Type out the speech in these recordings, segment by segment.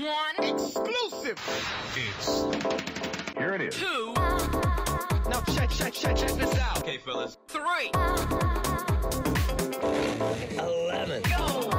1. Exclusive. Here it is. 2. Now check this out. Okay, fellas. 3. 11. Go.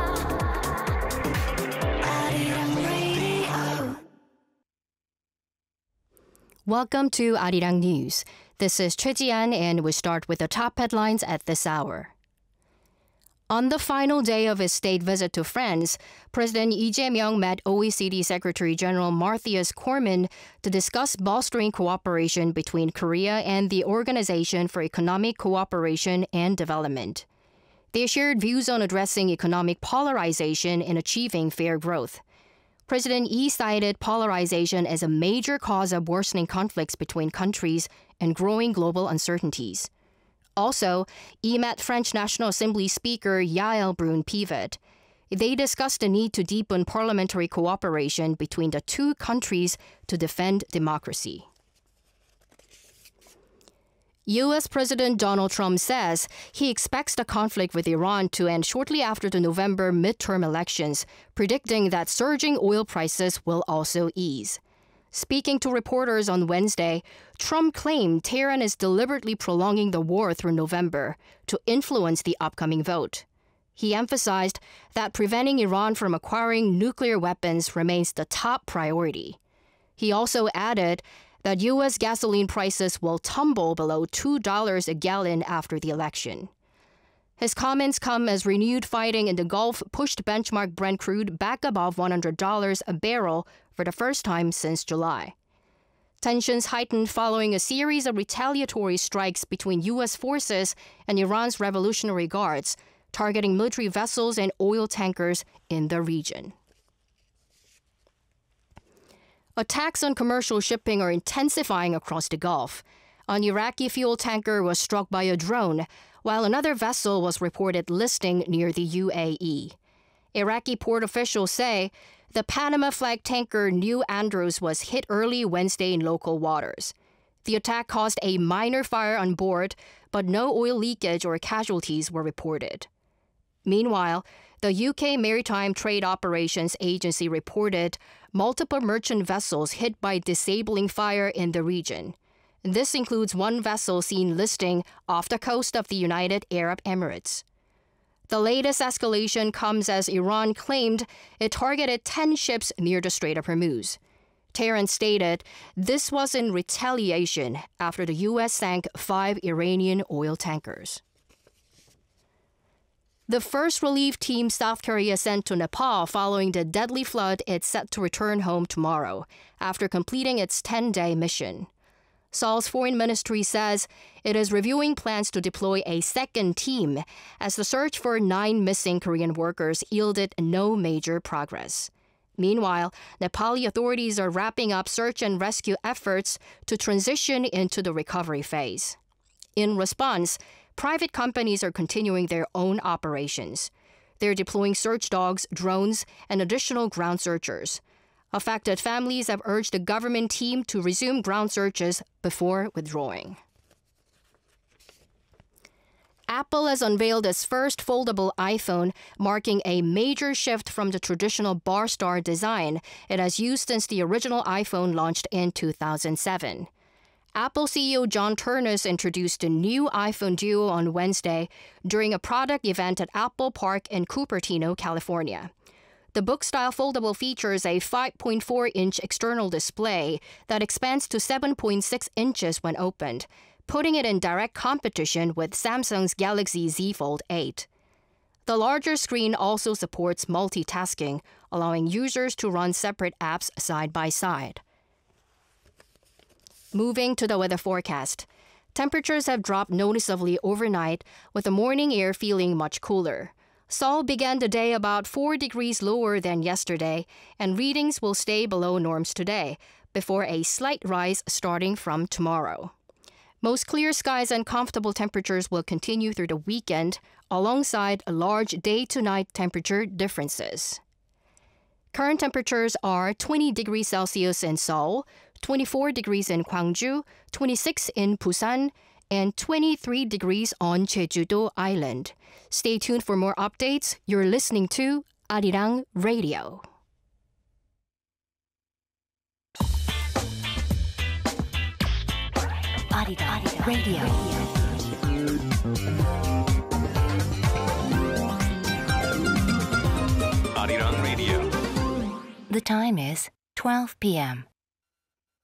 Welcome to Arirang News. This is Choi Ji-an, and we start with the top headlines at this hour. On the final day of his state visit to France, President Lee Jae-myung met OECD Secretary General Matthias Cormann to discuss bolstering cooperation between Korea and the Organization for Economic Cooperation and Development. They shared views on addressing economic polarization and achieving fair growth. President Lee cited polarization as a major cause of worsening conflicts between countries and growing global uncertainties. Also, Lee met French National Assembly Speaker Yael Braun-Pivet. They discussed the need to deepen parliamentary cooperation between the two countries to defend democracy. U.S. President Donald Trump says he expects the conflict with Iran to end shortly after the November midterm elections, predicting that surging oil prices will also ease. Speaking to reporters on Wednesday, Trump claimed Tehran is deliberately prolonging the war through November to influence the upcoming vote. He emphasized that preventing Iran from acquiring nuclear weapons remains the top priority. He also added that U.S. gasoline prices will tumble below $2 a gallon after the election. His comments come as renewed fighting in the Gulf pushed benchmark Brent crude back above $100 a barrel for the first time since July. Tensions heightened following a series of retaliatory strikes between U.S. forces and Iran's Revolutionary Guards, targeting military vessels and oil tankers in the region. Attacks on commercial shipping are intensifying across the Gulf. An Iraqi fuel tanker was struck by a drone, while another vessel was reported listing near the UAE. Iraqi port officials say the Panama flag tanker New Andrews was hit early Wednesday in local waters. The attack caused a minor fire on board, but no oil leakage or casualties were reported. Meanwhile, the UK Maritime Trade Operations Agency reported multiple merchant vessels hit by disabling fire in the region. This includes one vessel seen listing off the coast of the United Arab Emirates. The latest escalation comes as Iran claimed it targeted 10 ships near the Strait of Hormuz. Tehran stated this was in retaliation after the U.S. sank 5 Iranian oil tankers. The first relief team South Korea sent to Nepal following the deadly flood is set to return home tomorrow after completing its 10-day mission. Seoul's foreign ministry says it is reviewing plans to deploy a second team as the search for 9 missing Korean workers yielded no major progress. Meanwhile, Nepali authorities are wrapping up search and rescue efforts to transition into the recovery phase. In response, private companies are continuing their own operations. They're deploying search dogs, drones, and additional ground searchers. Affected families have urged the government team to resume ground searches before withdrawing. Apple has unveiled its first foldable iPhone, marking a major shift from the traditional bar star design it has used since the original iPhone launched in 2007. Apple CEO John Ternus introduced the new iPhone Duo on Wednesday during a product event at Apple Park in Cupertino, California. The book-style foldable features a 5.4-inch external display that expands to 7.6 inches when opened, putting it in direct competition with Samsung's Galaxy Z Fold 8. The larger screen also supports multitasking, allowing users to run separate apps side by side. Moving to the weather forecast. Temperatures have dropped noticeably overnight, with the morning air feeling much cooler. Seoul began the day about 4 degrees lower than yesterday, and readings will stay below norms today, before a slight rise starting from tomorrow. Most clear skies and comfortable temperatures will continue through the weekend, alongside large day-to-night temperature differences. Current temperatures are 20 degrees Celsius in Seoul, 24 degrees in Gwangju, 26 in Busan, and 23 degrees on Jeju-do Island. Stay tuned for more updates. You're listening to Arirang Radio. Arirang Radio. Arirang Radio. The time is 12 p.m.